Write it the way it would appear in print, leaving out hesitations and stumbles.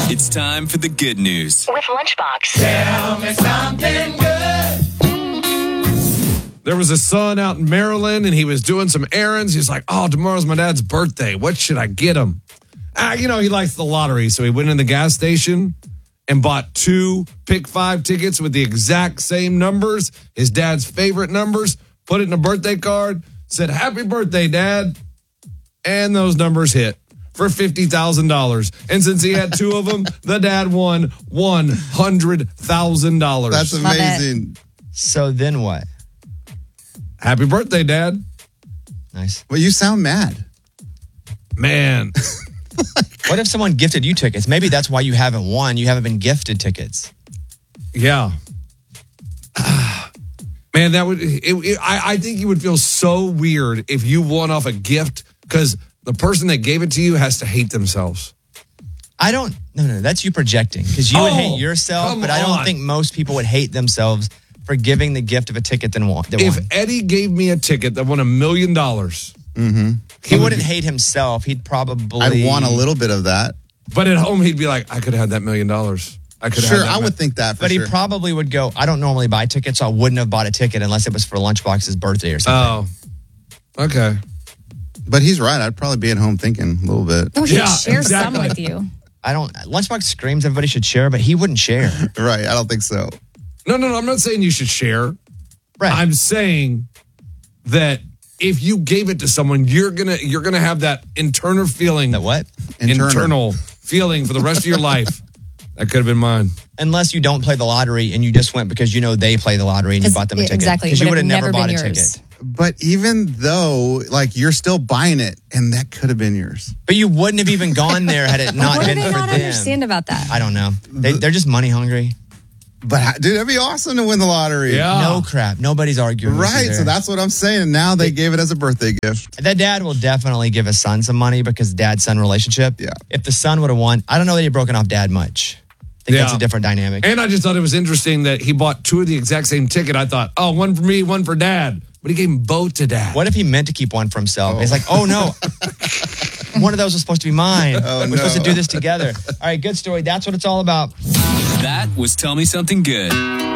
It's time for the good news. With Lunchbox. Tell me something good. There was a son out in Maryland, and he was doing some errands. He's like, oh, tomorrow's my dad's birthday. What should I get him? He likes the lottery. So he went in the gas station and bought 2 Pick 5 tickets with the exact same numbers, his dad's favorite numbers, put it in a birthday card, said, happy birthday, Dad. And those numbers hit for $50,000. And since he had 2 of them, the dad won $100,000. That's amazing. So then what? Happy birthday, Dad. Nice. Well, you sound mad. Man. What if someone gifted you tickets? Maybe that's why you haven't won. You haven't been gifted tickets. Yeah. Man, that would. I think you would feel so weird if you won off a gift because the person that gave it to you has to hate themselves. No, that's you projecting because you would hate yourself, but I don't think most people would hate themselves for giving the gift of a ticket that won. If Eddie gave me a ticket that won $1 million, he wouldn't hate himself. He'd probably. I'd want a little bit of that. But at home, he'd be like, I could have had that $1 million. I could have. Sure, I would think that for But sure. he probably would go, I don't normally buy tickets, so I wouldn't have bought a ticket unless it was for Lunchbox's birthday or something. Oh, okay. But he's right. I'd probably be at home thinking a little bit. Oh, he'd share some with you. Lunchbox screams everybody should share, but he wouldn't share. Right, I don't think so. No, I'm not saying you should share. Right. I'm saying that if you gave it to someone, you're gonna have that internal feeling. That what? Internal feeling for the rest of your life. That could have been mine. Unless you don't play the lottery and you just went because you know they play the lottery and you bought them a ticket. Exactly. Because you But would have it never bought a been ticket. yours. But even though, you're still buying it, and that could have been yours. But you wouldn't have even gone there had it not What do been they for not them. understand about that? I don't know. They're just money hungry. But, dude, that'd be awesome to win the lottery. Yeah. No crap. Nobody's arguing with you Right, there. so that's what I'm saying. Now they gave it as a birthday gift. That dad will definitely give his son some money because dad-son relationship. Yeah. If the son would have won, I don't know that he'd broken off dad much. I think that's Yeah. a different dynamic. And I just thought it was interesting that he bought 2 of the exact same ticket. I thought, oh, one for me, one for Dad. But he gave them both to Dad. What if he meant to keep one for himself? He's like, oh no, one of those was supposed to be mine. We're supposed to do this together. All right, good story. That's what it's all about. That was Tell Me Something Good.